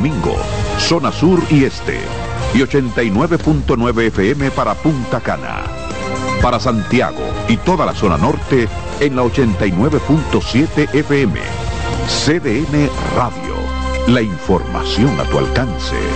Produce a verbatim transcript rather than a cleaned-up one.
Domingo, zona sur y este, y ochenta y nueve punto nueve F M para Punta Cana. Para Santiago y toda la zona norte en la ochenta y nueve punto siete F M. C D N Radio, la información a tu alcance.